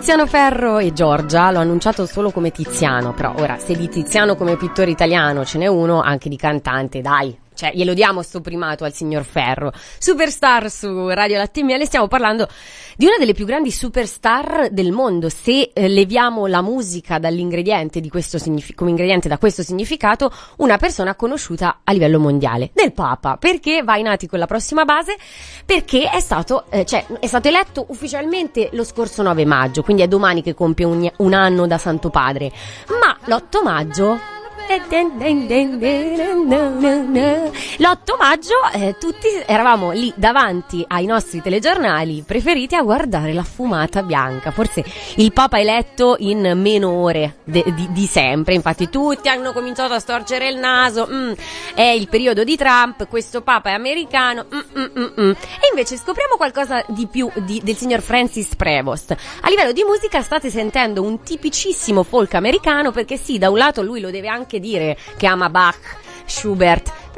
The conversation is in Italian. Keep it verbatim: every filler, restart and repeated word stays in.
Tiziano Ferro e Giorgia, l'ho annunciato solo come Tiziano, però ora se di Tiziano come pittore italiano ce n'è uno, anche di cantante, dai. Cioè, glielo diamo sto primato al signor Ferro. Superstar su Radio Latte e Miele, stiamo parlando di una delle più grandi superstar del mondo. Se eh, leviamo la musica dall'ingrediente di questo signific- come ingrediente da questo significato, una persona conosciuta a livello mondiale, del Papa. Perché va in atti con la prossima base? Perché è stato, eh, cioè, è stato eletto ufficialmente lo scorso nove maggio, quindi è domani che compie un, un anno da Santo Padre. Ma l'otto maggio... l'otto maggio eh, tutti eravamo lì davanti ai nostri telegiornali preferiti a guardare la fumata bianca, forse il Papa eletto in meno ore de- di-, di sempre. Infatti tutti hanno cominciato a storcere il naso, mm, è il periodo di Trump, questo Papa è americano, mm, mm, mm, mm. E invece scopriamo qualcosa di più di- del signor Francis Prevost. A livello di musica state sentendo un tipicissimo folk americano, perché sì, da un lato lui lo deve anche dire che ama Bach, Schubert,